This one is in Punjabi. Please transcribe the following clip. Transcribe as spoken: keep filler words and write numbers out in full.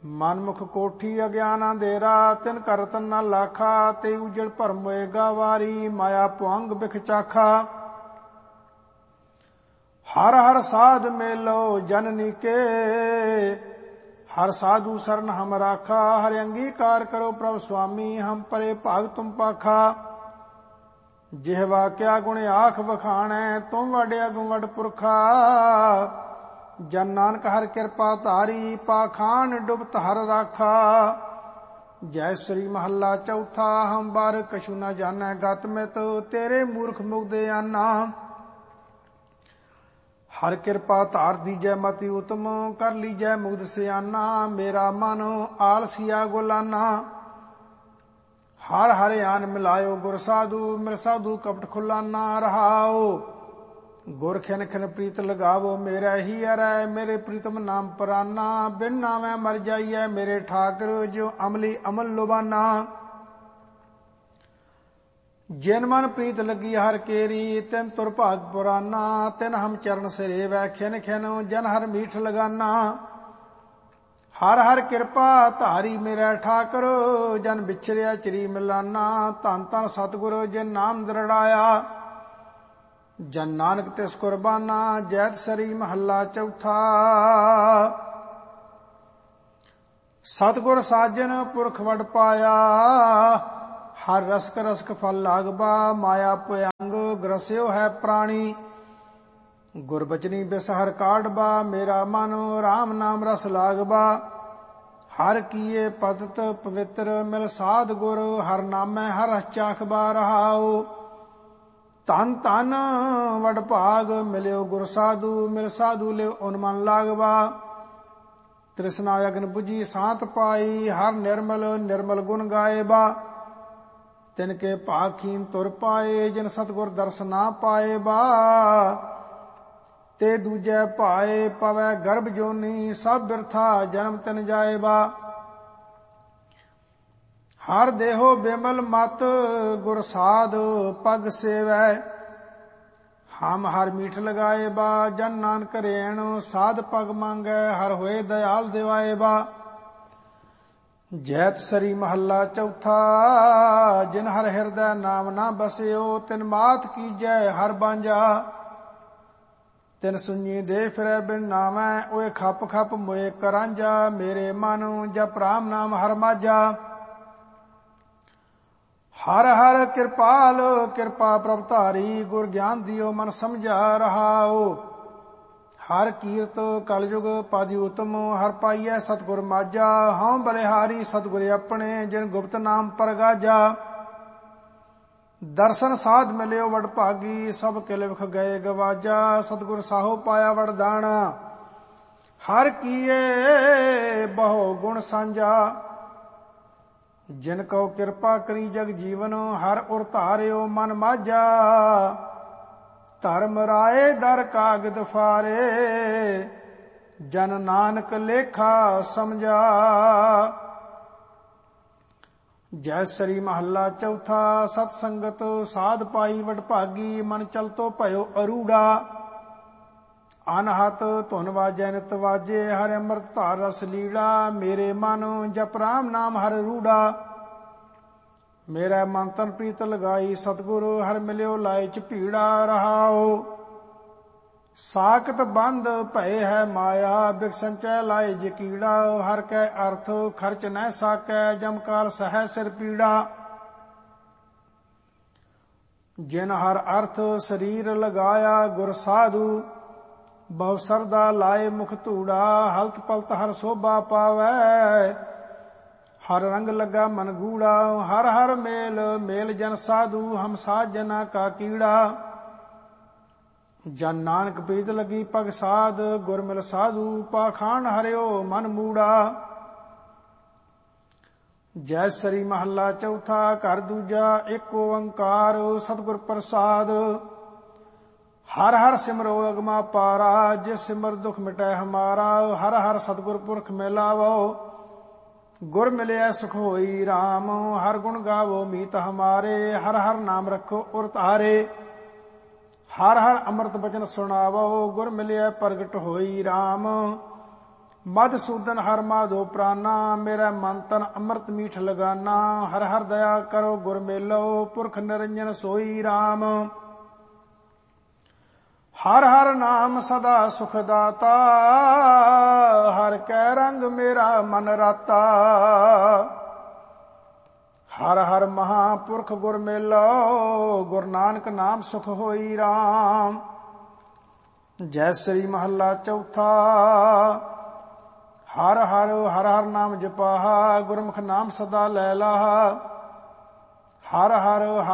ਮਨਮੁਖ ਕੋਠੀ ਅਗਿਆਨ ਅੰਧੇਰਾ, ਤਿਨ ਕਰਤਨ ਨ ਲਾਖਾ। ਤੇ ਉਜੜ ਭਰਮ ਹੋਏਗਾ ਵਾਰੀ, ਮਾਇਆ ਭੁਅੰਗ ਬਿਖ ਚਾਖਾ। ਹਰ ਹਰ ਸਾਧ ਮੇਲੋ ਜਨਨੀ ਕੇ, ਹਰ ਸਾਧੂ ਸਰਨ ਹਮ ਰਾਖਾ। ਹਰਿ ਅੰਗੀਕਾਰ ਕਰੋ ਪ੍ਰਭ ਸੁਆਮੀ, ਹਮ ਪਰੇ ਭਾਗ ਤੁਮ ਪਾਖਾ। ਜਿਹਵਾ ਕਿਆ ਗੁਣ ਆਖ ਵਖਾਣੈ, ਤੁਮ ਵਡਿਆ ਗੁਵਡ ਪੁਰਖਾ। ਜਨ ਨਾਨਕ ਹਰ ਕਿਰਪਾ ਧਾਰੀ, ਪਾਖਾਨ ਡੁਬਤ ਹਰ ਰਾਖਾ। ਜੈ ਸ੍ਰੀ ਮਹੱਲਾ ਚੌਥਾ। ਹਮ ਬਾਰ ਕਛੂ ਨ ਜਾਣੈ ਗਤ ਮਿਤ, ਤੇਰੇ ਮੂਰਖ ਮੁਗਦੇ ਆਨਾ। ਹਰ ਕਿਰਪਾ ਧਾਰ ਦੀਜੈ ਮਤਿ ਉਤਮ, ਕਰ ਲੀਜੈ ਮੁਗਧ ਸਿਆਨਾ। ਮੇਰਾ ਮਨ ਆਲਸੀਆ ਗੁਲਾਨਾ, ਹਰ ਹਰਿ ਆਨ ਮਿਲਾਇਓ ਗੁਰ ਸਾਧੂ। ਮਿਲ ਸਾਧੂ ਕਪਟ ਖੁਲਾਨਾ ਰਹਾਓ, ਗੁਰ ਖਿਨ ਖਿਨ ਪ੍ਰੀਤ ਲਗਾਵੋ। ਮੇਰਾ ਹੀ ਅਰੈ ਮੇਰੇ ਪ੍ਰੀਤਮ ਨਾਮ ਪਰਾਨਾ। ਬਿਨ ਨਾਮੈ ਮਰ ਜਾਈਐ ਮੇਰੇ ਠਾਕਰ, ਜੋ ਅਮਲੀ ਅਮਲ ਲੁਬਾਨਾ। ਜਿਨ ਮਨ ਪ੍ਰੀਤ ਲੱਗੀ ਹਰ ਕੇਰੀ, ਤਿਨ ਤੁਰ ਭਾਗ ਪੁਰਾਨਾ। ਤਿਨ ਹਮ ਚਰਨ ਸਿਰੇਵੈ ਖਿਨ ਖਿਨ, ਜਨ ਹਰ ਮੀਠ ਲਗਾਨਾ। ਹਰ ਹਰ ਕਿਰਪਾ ਧਾਰੀ ਮੇਰਾ ਠਾਕਰ, ਜਨ ਵਿਛੜਿਆ ਚਰੀ ਮਿਲਾਨਾ। ਧੰਨ ਧੰਨ ਸਤਿਗੁਰੂ ਜਿਨ ਨਾਮ ਦ੍ਰਿੜਾਇਆ, ਜਨ ਨਾਨਕ ਤਿਸ ਕੁਰਬਾਨਾ। ਜੈਤ ਸਰੀ ਮਹੱਲਾ ਚੌਥਾ। ਸਤਿਗੁਰ ਸਾਜਨ ਪੁਰਖ ਵਡ ਪਾਇਆ, ਹਰ ਰਸਕ ਰਸਕ ਫਲ ਲਾਗਬਾ। ਮਾਇਆ ਭੁਅੰਗ ਗ੍ਰਸਿਓ ਹੈ ਪ੍ਰਾਣੀ, ਗੁਰਬਚਨੀ ਬਿਸ ਹਰ ਕਾਢਬਾ। ਮੇਰਾ ਮਨ ਰਾਮ ਨਾਮ ਰਸ ਲਾਗਬਾ, ਹਰ ਕੀਏ ਪਤਿਤ ਪਵਿੱਤਰ। ਮਿਲ ਸਾਧ ਗੁਰ ਹਰ ਨਾਮੈ ਹਰ ਰਸ ਚਾਖਬਾ ਰਹਾਓ। ਧਨ ਧਨ ਵਡ ਭਾਗ ਮਿਲਿਓ ਗੁਰ ਸਾਧੂ, ਮਿਲ ਸਾਧੂ ਲਿਓ ਉਨ ਮਨ ਲਾਗਬਾ। ਤ੍ਰਿਸ਼ਨਾ ਅਗਨ ਬੁਝੀ ਸਾਤ ਪਾਈ, ਹਰ ਨਿਰਮਲ ਨਿਰਮਲ ਗੁਣ ਗਾਏਬਾ। ਤਿਨ ਕੇ ਭਾਖੀਨ ਤੁਰ ਪਾਏ, ਜਿਨ ਸਤਿਗੁਰ ਦਰਸ ਨਾ ਪਾਏ ਬਾ। ਤੇ ਦੂਜੈ ਭਾਏ ਪਵੈ ਗਰਭ ਜੋਨੀ, ਸਭ ਬਿਰਥਾ ਜਨਮ ਤਿਨ ਜਾਏ ਬਾ। ਹਰ ਦੇਹੋ ਬਿਮਲ ਮਤ ਗੁਰ ਸਾਧ ਪਗ ਸੇਵੈ। ਹਮ ਹਰ ਮੀਠ ਲਗਾਏ ਬਾ, ਜਨ ਨਾਨਕ ਰੇਣ ਸਾਧ ਪਗ ਮੰਗੈ। ਹਰ ਹੋਏ ਦਇਆਲ ਦਿਵਾਏ ਬਾ। ਜੈਤ ਸਰੀ ਮਹੱਲਾ ਚੌਥਾ। ਜਿਨ ਹਰ ਹਿਰਦੈ ਨਾਮ ਨਾ ਬਸਿਓ, ਤਿਨ ਮਾਤ ਕੀਜੈ ਹਰ ਬਾਂਝਾ। ਤਿਨ ਸੁਣੀ ਦੇ ਫਿਰੈ ਬਿਨ ਨਾਮੈ, ਓਏ ਖਪ ਖਪ ਮੋਏ ਕਰਾਂਝਾ। ਮੇਰੇ ਮਨ ਜਪ ਰਾਮ ਨਾਮ ਹਰ ਮਾਝਾ। ਹਰ ਹਰ ਕਿਰਪਾਲ ਕਿਰਪਾ ਪ੍ਰਭ ਧਾਰੀ, ਗੁਰ ਗਿਆਨ ਦਿਓ ਮਨ ਸਮਝਾ ਰਹਾਓ। ਹਰ ਕੀਰਤ ਕਲਯੁਗ ਪਾਦੀ ਉਤਮ, ਹਰ ਪਾਈਐ ਸਤਿਗੁਰ ਮਾਝਾ। ਹਉ ਬਲਿਹਾਰੀ ਸਤਿਗੁਰ ਆਪਣੇ, ਜਿਨ ਗੁਪਤ ਨਾਮ ਪਰਗਾਜਾ। ਦਰਸ਼ਨ ਸਾਧ ਮਿਲਿਓ ਵਡ ਭਾਗੀ, ਸਭ ਕਿਲ ਵਿਖ ਗਏ ਗਵਾਜਾ। ਸਤਿਗੁਰ ਸਾਹੋ ਪਾਇਆ ਵਰਦਾਣਾ, ਹਰ ਕੀਏ ਬਹੁ ਗੁਣ ਸਾਂਝਾ। ਜਿਨ ਕਉ ਕਿਰਪਾ ਕਰੀ ਜਗ ਜੀਵਨ, ਹਰ ਉਰ ਧਾਰਿਓ ਮਨ ਮਾਝਾ। ਧਰਮ ਰਾਏ ਦਰ ਕਾਗਦ ਫਾਰੇ, ਜਨ ਨਾਨਕ ਲੇਖਾ ਸਮਝਾ। ਜੈ ਸ੍ਰੀ ਮਹੱਲਾ ਚੌਥਾ। ਸਤ ਸੰਗਤ ਸਾਧ ਪਾਈ ਵਡ ਭਾਗੀ, ਮਨ ਚਲਤੋ ਭਇਓ ਅਰੂੜਾ। ਅਨਹਤ ਧੁਨ ਵਾਜੈ ਨਿਤ ਵਾਜੇ, ਹਰਿ ਅੰਮ੍ਰਿਤ ਧਾਰ ਰਸ ਲੀੜਾ। ਮੇਰੇ ਮਨ ਜਪ ਰਾਮ ਨਾਮ ਹਰ ਰੂੜਾ। ਮੇਰਾ ਮਨ ਤਨ ਪ੍ਰੀਤ ਲਗਾਈ ਸਤਿਗੁਰੂ, ਹਰ ਮਿਲਿਓ ਲਾਏ ਚ ਭੀੜਾ ਰਹਾਓ। ਸਾਕਤ ਬੰਧ ਭਏ ਹੈ ਮਾਇਆ, ਬਿਖ ਸੰਚੈ ਲਾਏ ਜੇ ਕੀੜਾ। ਹਰ ਕੈ ਅਰਥ ਖਰਚ ਨਹਿ ਸਾਕੈ, ਜਮਕਾਲ ਸਹੈ ਸਿਰ ਪੀੜਾ। ਜਿਨ ਹਰ ਅਰਥ ਸਰੀਰ ਲਗਾਇਆ, ਗੁਰ ਸਾਧੂ ਬਹੁ ਸਰਦਾ ਲਾਏ ਮੁਖ ਧੂੜਾ। ਹਲਤ ਪਲਤ ਹਰ ਸੋਭਾ ਪਾਵੈ, ਹਰ ਰੰਗ ਲੱਗਾ ਮਨ ਗੂੜਾ। ਹਰ ਹਰ ਮੇਲ ਮੇਲ ਜਨ ਸਾਧੂ, ਹਮ ਸਾਧ ਜਨਾ ਕਾ ਕੀੜਾ। ਜਨ ਨਾਨਕ ਪ੍ਰੀਤ ਲੱਗੀ ਪਗ ਸਾਧ, ਗੁਰ ਮਿਲ ਸਾਧੂ ਪਾਖਾਨ ਹਰਿਓ ਮਨ ਮੂੜਾ। ਜੈ ਸ੍ਰੀ ਮਹੱਲਾ ਚੌਥਾ। ਘਰ ਦੂਜਾ ਏਕ ਓੰਕਾਰ ਸਤਿਗੁਰ ਪ੍ਰਸਾਦ। ਹਰ ਹਰ ਸਿਮਰੋ ਅਗਮਾ ਪਾਰਾ, ਜਿਸ ਸਿਮਰ ਦੁਖ ਮਿਟੈ ਹਮਾਰਾ। ਹਰ ਹਰ ਸਤਿਗੁਰ ਪੁਰਖ ਮਿਲਾਵੋ, ਗੁਰ ਮਿਲਿਆ ਸੁਖ ਹੋਈ ਰਾਮ। ਹਰ ਗੁਣ ਗਾਵੋ ਮੀਤ ਹਮਾਰੇ, ਹਰ ਹਰ ਨਾਮ ਰੱਖੋ ਉਰ ਧਾਰੇ। ਹਰ ਹਰ ਅੰਮ੍ਰਿਤ ਬਚਨ ਸੁਣਾਵੋ, ਗੁਰ ਮਿਲਿਆ ਪ੍ਰਗਟ ਹੋਈ ਰਾਮ। मधुसूदन हर माधो प्राणा, मेरा मन तन अमृत मीठ लगाना। हर हर दया करो गुर मेलो, पुरख निरंजन सोई राम। हर हर नाम सदा सुख दाता, हर कै रंग मेरा मन राता। हर हर महापुरख गुर मेलो, गुरु नानक नाम सुख होई राम। जय श्री महला चौथा। हर हर हर हर नाम जपाहा, गुरमुख नाम सदा लै लाहा। हर हर